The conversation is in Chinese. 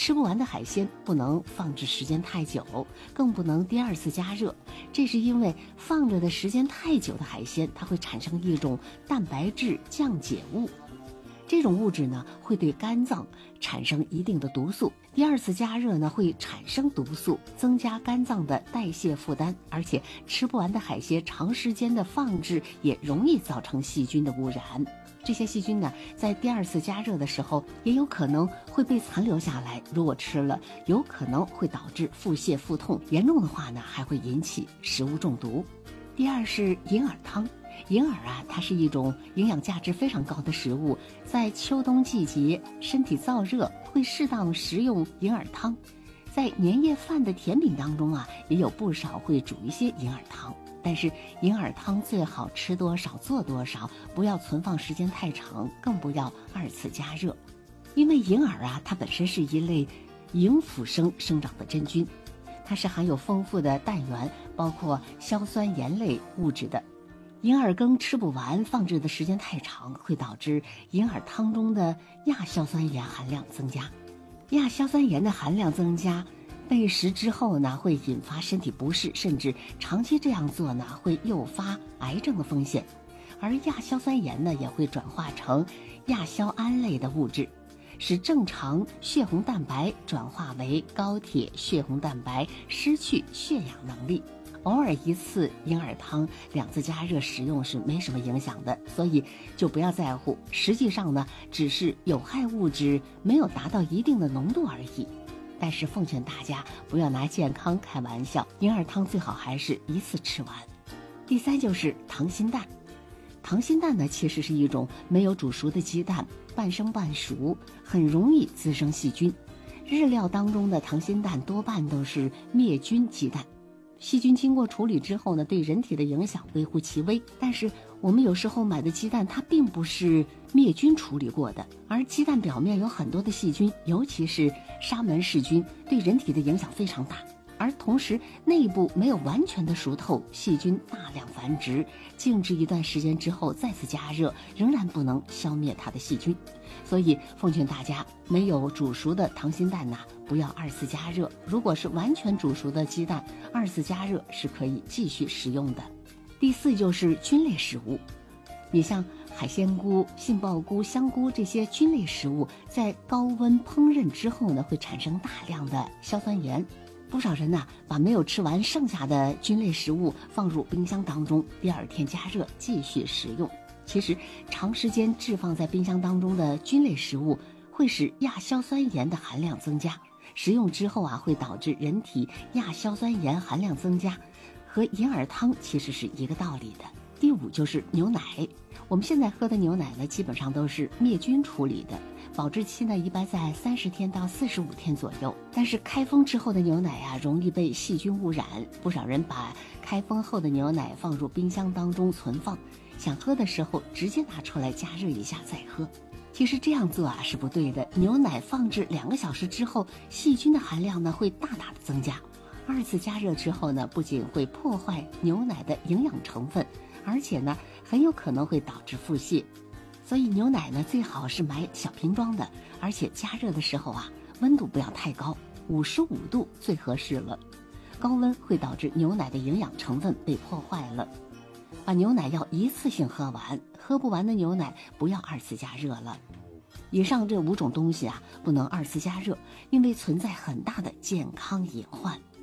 吃不完的海鲜不能放置时间太久，更不能第二次加热。这是因为放着的时间太久的海鲜，它会产生一种蛋白质降解物。这种物质呢，会对肝脏产生一定的毒素，第二次加热呢，会产生毒素，增加肝脏的代谢负担，而且吃不完的海鲜长时间的放置也容易造成细菌的污染。这些细菌呢，在第二次加热的时候，也有可能会被残留下来，如果吃了，有可能会导致腹泻、腹痛，严重的话呢，还会引起食物中毒。第二是银耳汤。银耳啊，它是一种营养价值非常高的食物，在秋冬季节身体燥热，会适当食用银耳汤。在年夜饭的甜品当中啊，也有不少会煮一些银耳汤，但是银耳汤最好吃多少做多少，不要存放时间太长，更不要二次加热。因为银耳啊，它本身是一类蝇辅生生长的真菌，它是含有丰富的氮源，包括硝酸盐类物质的。银耳羹吃不完，放置的时间太长，会导致银耳汤中的亚硝酸盐含量增加。亚硝酸盐的含量增加，被食之后呢，会引发身体不适，甚至长期这样做呢，会诱发癌症的风险。而亚硝酸盐呢，也会转化成亚硝胺类的物质，使正常血红蛋白转化为高铁血红蛋白，失去血氧能力。偶尔一次银耳汤2次加热食用是没什么影响的，所以就不要在乎。实际上呢，只是有害物质没有达到一定的浓度而已。但是奉劝大家不要拿健康开玩笑，银耳汤最好还是一次吃完。第三就是溏心蛋。溏心蛋呢，其实是一种没有煮熟的鸡蛋，半生半熟，很容易滋生细菌。日料当中的溏心蛋多半都是灭菌鸡蛋。细菌经过处理之后呢，对人体的影响微乎其微，但是我们有时候买的鸡蛋它并不是灭菌处理过的，而鸡蛋表面有很多的细菌，尤其是沙门氏菌，对人体的影响非常大。而同时内部没有完全的熟透，细菌大量繁殖，静置一段时间之后再次加热，仍然不能消灭它的细菌。所以奉劝大家，没有煮熟的溏心蛋不要二次加热。如果是完全煮熟的鸡蛋，二次加热是可以继续食用的。第四就是菌类食物，你像海鲜菇、杏鲍菇、香菇这些菌类食物，在高温烹饪之后呢，会产生大量的硝酸盐。不少人把没有吃完剩下的菌类食物放入冰箱当中，第二天加热继续食用。其实长时间置放在冰箱当中的菌类食物会使亚硝酸盐的含量增加，食用之后会导致人体亚硝酸盐含量增加，和银耳汤其实是一个道理的。第五就是牛奶。我们现在喝的牛奶呢，基本上都是灭菌处理的，保质期呢一般在30天到45天左右。但是开封之后的牛奶容易被细菌污染，不少人把开封后的牛奶放入冰箱当中存放，想喝的时候直接拿出来加热一下再喝。其实这样做是不对的，牛奶放置2个小时之后，细菌的含量呢会大大的增加。二次加热之后呢，不仅会破坏牛奶的营养成分，而且呢很有可能会导致腹泻。所以牛奶呢最好是买小瓶装的，而且加热的时候温度不要太高，55度最合适了。高温会导致牛奶的营养成分被破坏了。把牛奶要一次性喝完，喝不完的牛奶不要二次加热了。以上这5种东西不能二次加热，因为存在很大的健康隐患。